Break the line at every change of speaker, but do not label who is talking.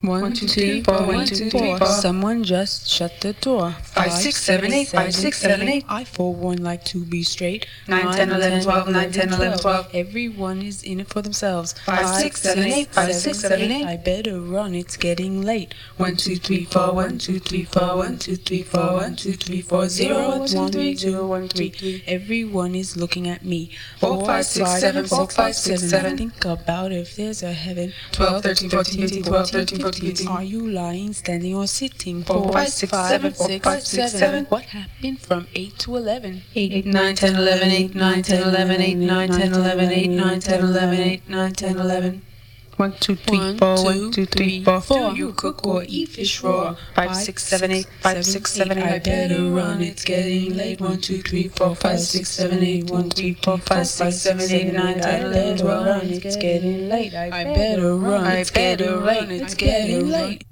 1, 2, 3, 4, 1, 2, 3, 4. Someone just shut the door.
5, 6, 7, 8, 5, 6, 7, 8.
I for one like to be straight.
9, 10, 11, 12, 9, 10, 11, 12.
Everyone is in it for themselves.
5, 6, 7, 8, 5, 6, 7, 8.
I better run, it's getting late.
1, 2, 3, 4, 1, 2, 3, 4, 1, 2, 3, 4, 1, 2, 3, 4, 0, 1, 2, 3, 0, 1, 3.
Everyone is looking at me.
4, 5, 6, 7, 4, 5, 6, 7.
Think about if there's a heaven.
12, 13, 14, 15, 12, 13, 14, 15.
Are you lying, standing, or sitting?
4, 5, 6, 7, 4, 5, 6, 7.
What happened from 8 to 11?
8, 9, 10, 11, 8, 9, 10, 11, 8, 9, 10, 11, 8, 9, 10, 11, 8, 9, 10, 11.
1, 2, 3, 4, 1, 2, 3, 4, 4.
Do you cook or eat fish raw? 5, 6, 7, 8, 5, 6, 7, 8. I better run, it's getting late. 1, 2, 3, 4, 5, 6, 7, 8. 1, 3, 4, 5, 6, 7, 8, 9, 10, 11, 12.
It's getting late. I better run, it's getting late.